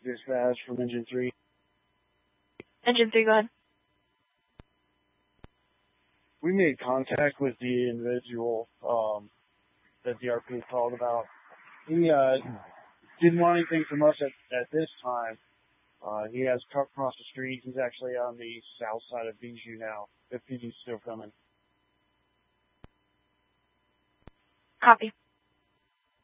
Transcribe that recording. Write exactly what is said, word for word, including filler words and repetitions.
Dispatch from Engine three. Engine three, go ahead. We made contact with the individual um, that the R P called about. He uh, didn't want anything from us at, at this time. Uh, he has cut across the street. He's actually on the south side of Bijou now, if he's still coming. Copy.